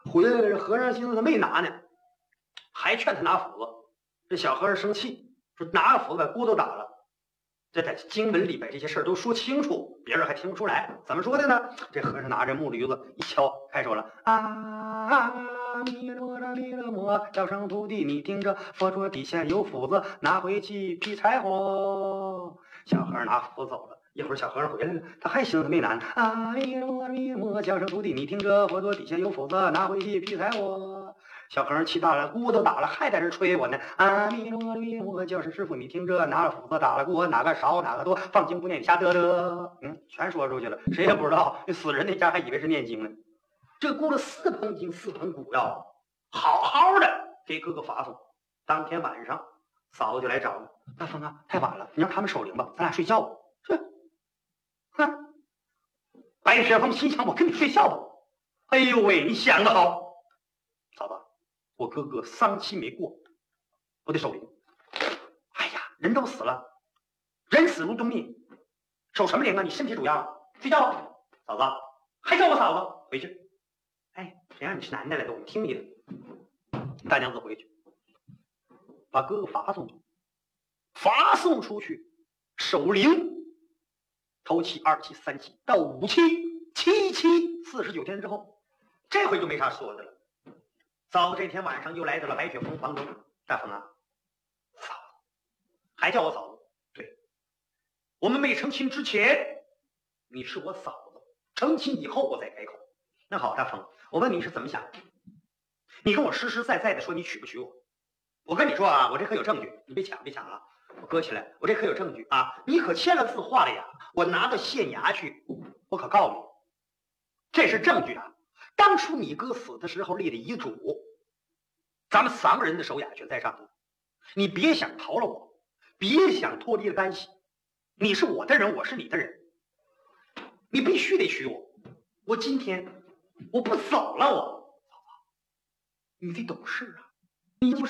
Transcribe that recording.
回来了，这和尚寻思他没拿呢，还劝他拿斧子。这小和尚生气，说拿个斧子把锅都打了。这在经文里边这些事儿都说清楚，别人还听不出来。怎么说的呢？这和尚拿着木驴子一敲，开手了弥勒弥勒摩，叫声徒弟你听着，佛桌底下有斧子，拿回去劈柴火。小和尚拿斧子走了。一会儿小和尚回来了，他还寻思没难弥勒弥勒摩，叫声徒弟你听着，佛桌底下有斧子，拿回去劈柴火。小和尚气大了，锅都打了，还在这吹我呢！弥勒弥勒摩，叫声师傅你听着，拿了斧子打了锅，哪个少哪个多，放经不念瞎得得。全说出去了，谁也不知道。那死人那家还以为是念经呢。这过了4捧经4捧骨药，好好的给哥哥发送。当天晚上，嫂子就来找了。大风啊，太晚了，你让他们守灵吧，咱俩睡觉吧。哼！白雪峰心想，我跟你睡觉吧。哎呦喂，你想得好，嫂子，我哥哥丧期没过，我得守灵。哎呀，人都死了，人死如灯灭，守什么灵啊？你身体主要，睡觉吧。嫂子，还叫我嫂子，回去。哎，谁让你是男的来的？我们听你的。大娘子回去，把哥哥发送出去，守灵。头七、2期、3期到5期、7期，49天之后，这回就没啥说的了。嫂子这天晚上又来到了白雪峰房中。大风啊，嫂子，还叫我嫂子？对，我们没成亲之前，你是我嫂子；成亲以后，我再改口。那好，大风，我问你是怎么想的？你跟我实实在在的说你娶不娶我？我跟你说啊，我这可有证据，你别抢啊！我搁起来，我这可有证据啊！你可签了字画了押，我拿到县衙去，我可告你，这是证据啊！当初你哥死的时候立的遗嘱，咱们3个人的手雅全在上头。你别想逃了我，别想脱离了干系。你是我的人，我是你的人，你必须得娶我。我今天我不走了，你得懂事啊！你